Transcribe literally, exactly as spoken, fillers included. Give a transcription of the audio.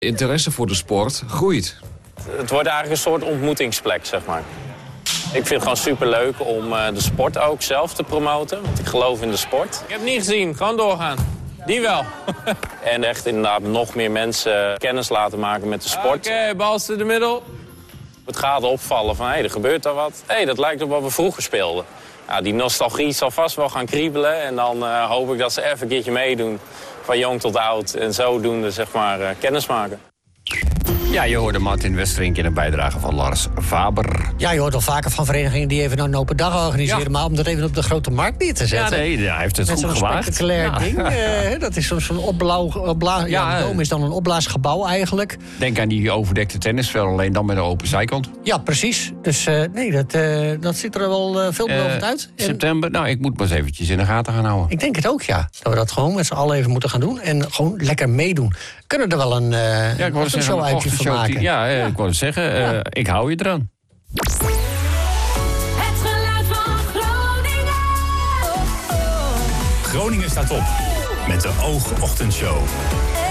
Interesse voor de sport groeit. Het wordt eigenlijk een soort ontmoetingsplek, zeg maar. Ik vind het gewoon superleuk om uh, de sport ook zelf te promoten. Want ik geloof in de sport. Ik heb het niet gezien, gewoon doorgaan. Die wel. En echt inderdaad nog meer mensen kennis laten maken met de sport. Oké, okay, bal in de middel. Het gaat opvallen van, hé, hey, er gebeurt daar wat. Hé, hey, dat lijkt op wat we vroeger speelden. Ja, die nostalgie zal vast wel gaan kriebelen. En dan uh, hoop ik dat ze even een keertje meedoen. Van jong tot oud. En zodoende, zeg maar, uh, kennis maken. Ja, je hoorde Martin Westerink in een bijdrage van Lars Faber. Ja, je hoort al vaker van verenigingen die even een open dag organiseren. Ja. Maar om dat even op de grote markt neer te zetten. Ja, nee, hij heeft het met goed zo'n gewaagd. spectaculair ja. ding. Uh, dat is zo'n opblauw... Opbla- ja, ja, de Dome is dan een opblaasgebouw eigenlijk. Denk aan die overdekte tennisveld, alleen dan met een open zijkant. Ja, precies. Dus uh, nee, dat, uh, dat ziet er wel uh, veelbelovend uh, uit. En september, nou, ik moet maar eens eventjes in de gaten gaan houden. Ik denk het ook, ja. Dat we dat gewoon met z'n allen even moeten gaan doen. En gewoon lekker meedoen. Kunnen er wel een, uh, ja, ik een show-uitje van maken. Die, ja, ja, ik wou het zeggen. Uh, ja. Ik hou je eraan. Het geluid van Groningen. Groningen staat op met de Oogochtendshow.